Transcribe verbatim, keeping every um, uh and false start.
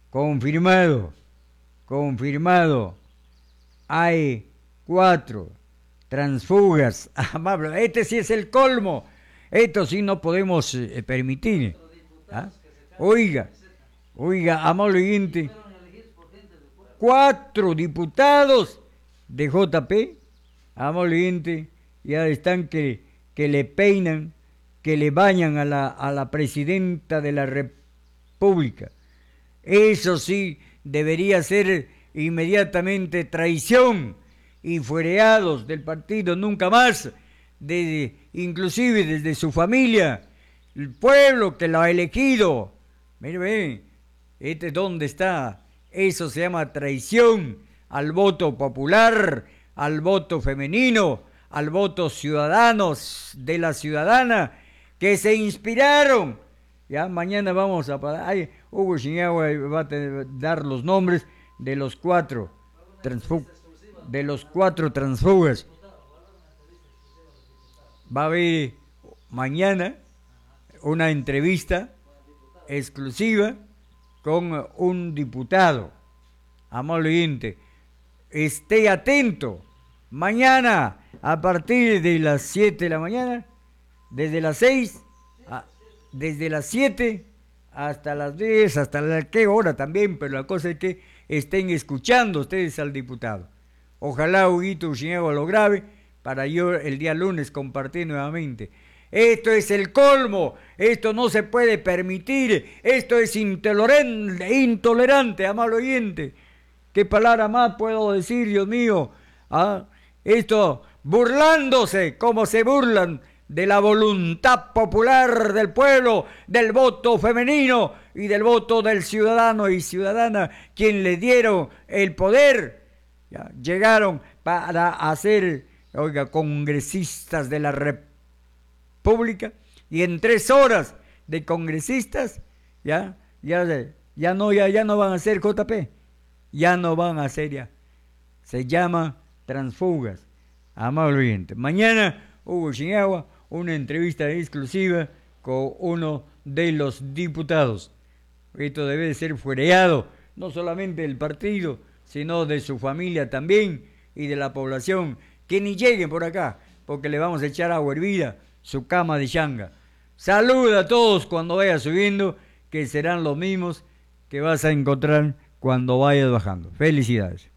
confirmado, confirmado, hay cuatro transfugas, amable, este sí es el colmo, esto sí no podemos eh, permitir. ¿Ah? Oiga, oiga, amable oyente, cuatro diputados de J P, amable oyente, ya están que, que le peinan, que le bañan a la, a la presidenta de la República. Eso sí debería ser inmediatamente traición y fuereados del partido nunca más, de, inclusive desde su familia, el pueblo que lo ha elegido. Mire, ve, este dónde está, eso se llama traición al voto popular, al voto femenino, al voto ciudadanos de la ciudadana que se inspiraron. Ya mañana vamos a ay, Hugo Chiniagua va a tener, dar los nombres de los cuatro transfugas, de los cuatro transfugas. Va a haber mañana una entrevista exclusiva con un diputado. Amable oyente, esté atento. Mañana, a partir de las siete de la mañana, desde las seis, a, desde las siete hasta las diez, hasta la qué hora también, pero la cosa es que estén escuchando ustedes al diputado. Ojalá Huguito Chiniagua lo grabe para yo el día lunes compartir nuevamente. Esto es el colmo, esto no se puede permitir, esto es intolerante, intolerante, amable oyente. ¿Qué palabra más puedo decir, Dios mío? ¿Ah? Esto burlándose, como se burlan de la voluntad popular del pueblo, del voto femenino y del voto del ciudadano y ciudadana, quien le dieron el poder. Ya, llegaron para hacer, oiga, congresistas de la República, y en tres horas de congresistas, ya, ya, ya no, ya, ya no van a ser J P, ya no van a ser ya. Se llama transfugas, amable oyente. Mañana, Hugo Chiniagua, una entrevista exclusiva con uno de los diputados. Esto debe de ser fuereado, no solamente del partido, sino de su familia también y de la población. Que ni lleguen por acá, porque le vamos a echar agua hervida, su cama de changa. Saluda a todos cuando vayas subiendo, que serán los mismos que vas a encontrar cuando vayas bajando. Felicidades.